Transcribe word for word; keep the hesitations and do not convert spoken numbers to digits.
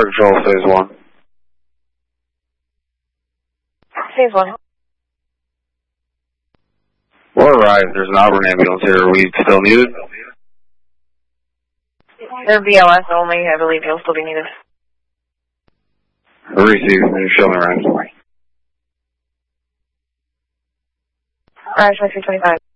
Fire Control, phase one. Phase one. We're right. There's an Auburn ambulance here. Are we still needed? They're B L S only. I believe you'll still be needed. Receive. Show me around. Alright, twenty-three twenty-five.